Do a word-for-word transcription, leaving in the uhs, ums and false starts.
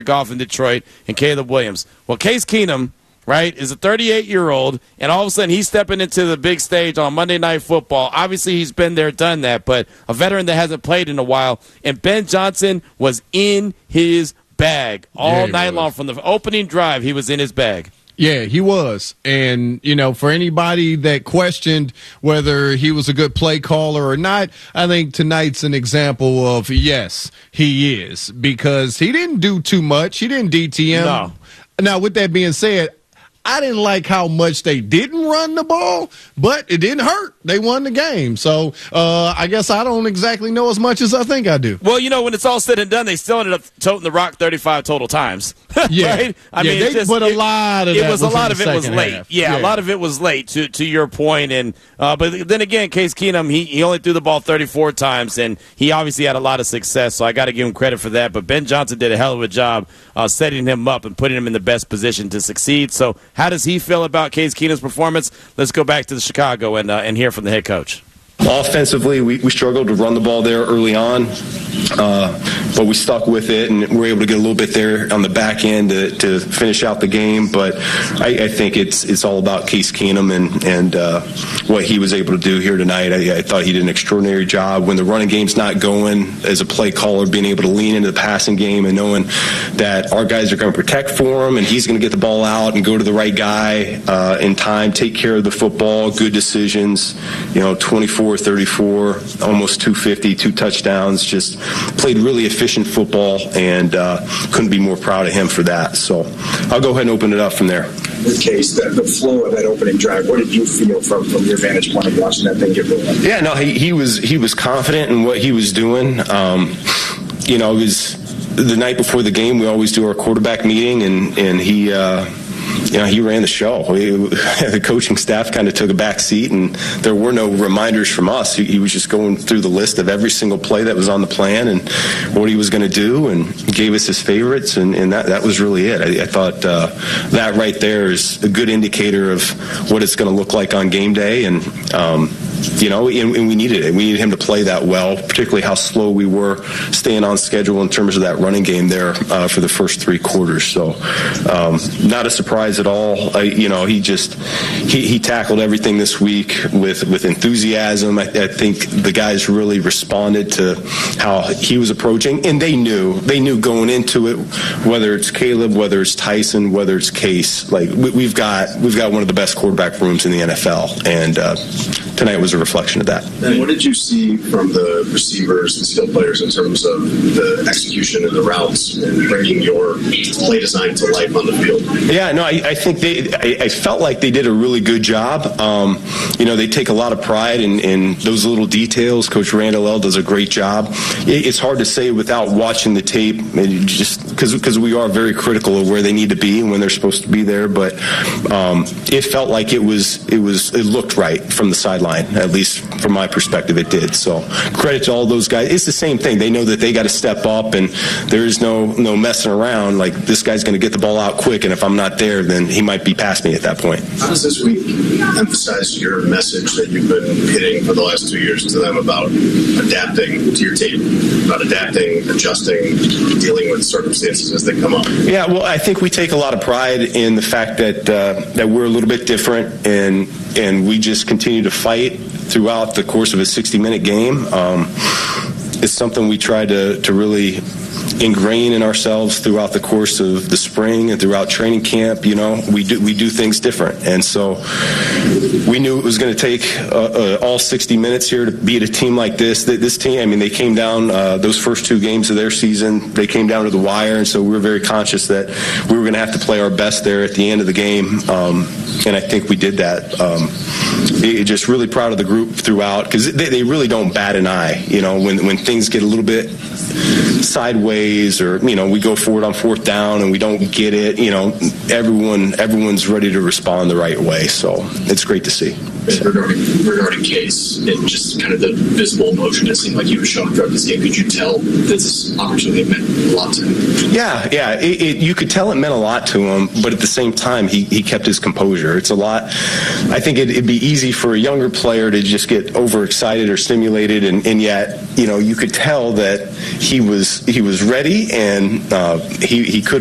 Goff in Detroit and Caleb Williams. Well, Case Keenum, right, is a thirty-eight-year-old, and all of a sudden he's stepping into the big stage on Monday Night Football. Obviously, he's been there, done that, but a veteran that hasn't played in a while. And Ben Johnson was in his bag all yeah, night long. From the opening drive, he was in his bag. Yeah, he was. And, you know, for anybody that questioned whether he was a good play caller or not, I think tonight's an example of, yes, he is. Because he didn't do too much. He didn't D T M. No. Now, with that being said, I didn't like how much they didn't run the ball, but it didn't hurt. They won the game. So uh, I guess I don't exactly know as much as I think I do. Well, you know, when it's all said and done, they still ended up toting the rock thirty-five total times. Yeah. Right? I yeah, mean, they just, put a it, lot of it that was a lot of it was late. Yeah, yeah, a lot of it was late, to to your point. And uh, but then again, Case Keenum, he, he only threw the ball thirty-four times, and he obviously had a lot of success, so I got to give him credit for that. But Ben Johnson did a hell of a job uh, setting him up and putting him in the best position to succeed. So how does he feel about Case Keenum's performance? Let's go back to the Chicago and, uh, and hear from the head coach. Offensively, we, we struggled to run the ball there early on, uh, but we stuck with it, and we were able to get a little bit there on the back end to, to finish out the game. But I, I think it's it's all about Case Keenum and, and uh, what he was able to do here tonight. I, I thought he did an extraordinary job. When the running game's not going, as a play caller, being able to lean into the passing game and knowing that our guys are going to protect for him, and he's going to get the ball out and go to the right guy uh, in time, take care of the football, good decisions, you know, twenty-four thirty-four, almost two fifty, two touchdowns, just played really efficient football, and uh, couldn't be more proud of him for that. So I'll go ahead and open it up from there. In case, the, the flow of that opening drive, what did you feel from, from your vantage point of watching that thing get rolling? Yeah, no, he, he was he was confident in what he was doing. Um, you know, it was the night before the game. We always do our quarterback meeting, and, and he uh, – you know, he ran the show. We, the coaching staff kind of took a back seat, and there were no reminders from us. He, he was just going through the list of every single play that was on the plan and what he was going to do, and gave us his favorites, and, and that, that was really it. I, I thought uh, that right there is a good indicator of what it's going to look like on game day, and um, you know, and, and we needed it. We needed him to play that well, particularly how slow we were staying on schedule in terms of that running game there uh, for the first three quarters. So um, not a surprise at all. I, you know, he just he, he tackled everything this week with, with enthusiasm. I, I think the guys really responded to how he was approaching, and they knew they knew going into it, whether it's Caleb, whether it's Tyson, whether it's Case, like we, we've got we've got one of the best quarterback rooms in the N F L, and uh, tonight was a reflection of that. And what did you see from the receivers and skill players in terms of the execution and the routes and bringing your play design to life on the field? Yeah, no, I, I think they. I, I felt like they did a really good job. Um, you know, they take a lot of pride in, in those little details. Coach Randall L. does a great job. It, it's hard to say without watching the tape, just because because we are very critical of where they need to be and when they're supposed to be there. But um, it felt like it was it was it looked right from the sideline. At least from my perspective, it did. So credit to all those guys. It's the same thing. They know that they got to step up, and there is no no messing around. Like, this guy's going to get the ball out quick, and if I'm not there, then he might be past me at that point. How does this week emphasize your message that you've been hitting for the last two years to them about adapting to your team, about adapting, adjusting, dealing with circumstances as they come up? Yeah, well, I think we take a lot of pride in the fact that uh, that we're a little bit different, and and we just continue to fight throughout the course of a sixty-minute game. Um, it's something we try to, to really ingrain in ourselves throughout the course of the spring and throughout training camp. You know, we do we do things different, and so we knew it was going to take uh, uh, all sixty minutes here to beat a team like this. This team, I mean, they came down uh, those first two games of their season. They came down to the wire, and so we were very conscious that we were going to have to play our best there at the end of the game, um, and I think we did that. Um, it, just really proud of the group throughout, because they, they really don't bat an eye. You know, when when things get a little bit sideways, or you know, we go forward on fourth down and we don't get it, you know, everyone everyone's ready to respond the right way. So it's great to see. regarding regarding Case and just kind of the visible emotion it seemed like he was showing throughout this game. Could you tell that this opportunity meant a lot to him? Yeah, yeah. It, it, you could tell it meant a lot to him, but at the same time, he, he kept his composure. It's a lot. I think it, it'd be easy for a younger player to just get overexcited or stimulated, and, and yet, you know, you could tell that he was he was ready and uh, he he could.